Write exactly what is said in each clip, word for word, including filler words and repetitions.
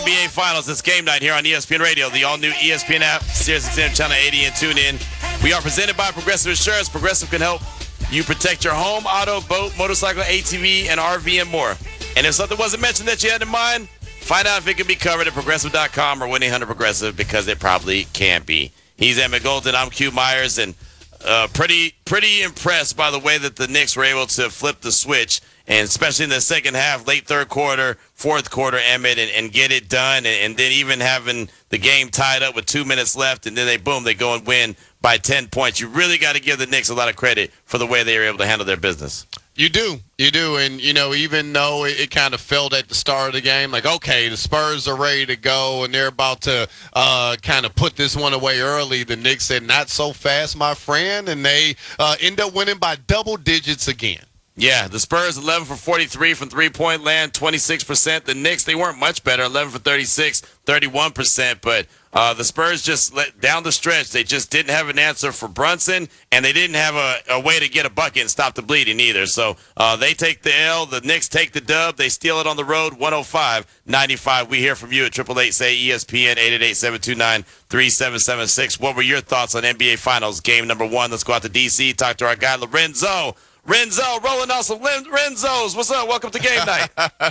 N B A Finals. It's game night here on E S P N Radio, the all-new E S P N app, Sirius X M Channel eighty, and tune in. We are presented by Progressive Insurance. Progressive can help you protect your home, auto, boat, motorcycle, A T V, and R V, and more. And if something wasn't mentioned that you had in mind, find out if it can be covered at progressive dot com or one eight hundred progressive, because it probably can be. He's Emmett Golden. I'm Q Myers, and uh, pretty pretty impressed by the way that the Knicks were able to flip the switch, and especially in the second half, late third quarter, fourth quarter, Emmett, and, and get it done, and, and then even having the game tied up with two minutes left, and then they, boom, they go and win by ten points. You really got to give the Knicks a lot of credit for the way they were able to handle their business. You do. You do. And, you know, even though it, it kind of felt at the start of the game, like, okay, the Spurs are ready to go and they're about to uh, kind of put this one away early, the Knicks said, not so fast, my friend, and they uh, end up winning by double digits again. Yeah, the Spurs eleven for forty-three from three-point land, twenty-six percent. The Knicks, they weren't much better, eleven for thirty-six, thirty-one percent. But uh, the Spurs just let down the stretch. They just didn't have an answer for Brunson, and they didn't have a, a way to get a bucket and stop the bleeding either. So uh, they take the L. The Knicks take the dub. They steal it on the road, one oh five ninety-five. We hear from you at triple eight say E S P N, eight eight eight, seven two nine, three seven seven six. What were your thoughts on N B A Finals game number one? Let's go out to D C, talk to our guy, Lorenzo. Renzo, rolling on some Renzos. What's up? Welcome to game night.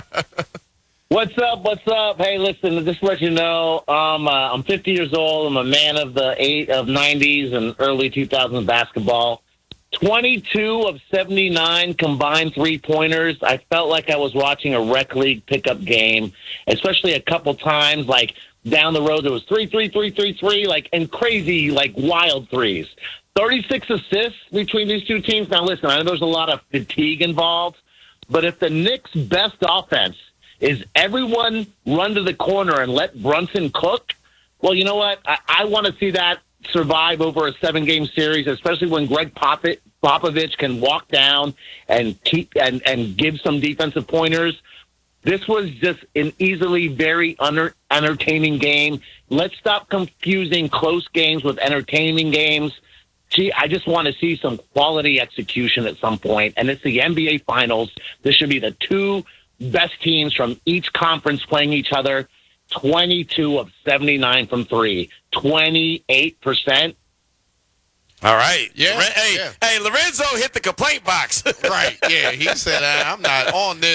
What's up? What's up? Hey, listen, just to let you know, um, uh, I'm fifty years old. I'm a man of the eight of nineties and early two thousands basketball. twenty-two of seventy-nine combined three-pointers. I felt like I was watching a rec league pickup game, especially a couple times, like down the road there was three, three, three, three, three, like, and crazy, like, wild threes. thirty-six assists between these two teams. Now, listen, I know there's a lot of fatigue involved, but if the Knicks' best offense is everyone run to the corner and let Brunson cook, well, you know what? I, I want to see that survive over a seven-game series, especially when Greg Popit, Popovich can walk down and keep and, and give some defensive pointers. This was just an easily very under, entertaining game. Let's stop confusing close games with entertaining games. Gee, I just want to see some quality execution at some point, and it's the N B A Finals. This should be the two best teams from each conference playing each other. twenty-two of seventy-nine from three, twenty-eight percent. All right. Yeah. Hey, yeah. hey, Lorenzo hit the complaint box. Right. Yeah. He said, I'm not on this.